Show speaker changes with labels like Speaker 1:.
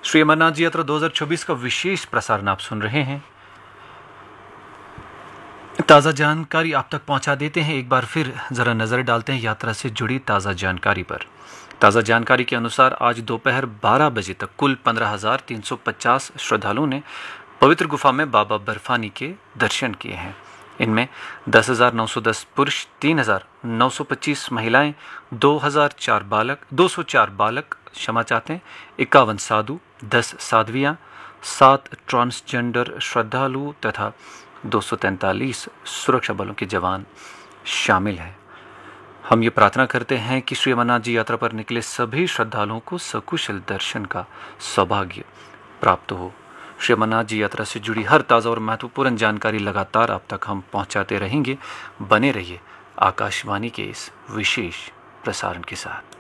Speaker 1: श्री अमरनाथ जी यात्रा 2024 का विशेष प्रसारण आप सुन रहे हैं। ताज़ा जानकारी आप तक पहुंचा देते हैं। एक बार फिर ज़रा नज़र डालते हैं यात्रा से जुड़ी ताज़ा जानकारी पर। ताज़ा जानकारी के अनुसार आज दोपहर 12 बजे तक कुल 15,350 श्रद्धालुओं ने पवित्र गुफा में बाबा बर्फानी के दर्शन किए हैं। इनमें 10,910 पुरुष, 3,925 महिलाएं, 204 बालक क्षमा चाहते हैं, 51 साधु, 10 साध्वियाँ, 7 ट्रांसजेंडर श्रद्धालु तथा 243 सुरक्षा बलों के जवान शामिल हैं। हम ये प्रार्थना करते हैं कि श्री अमरनाथ जी यात्रा पर निकले सभी श्रद्धालुओं को सकुशल दर्शन का सौभाग्य प्राप्त हो। श्री अमरनाथ जी यात्रा से जुड़ी हर ताज़ा और महत्वपूर्ण जानकारी लगातार आप तक हम पहुंचाते रहेंगे। बने रहिए आकाशवाणी के इस विशेष प्रसारण के साथ।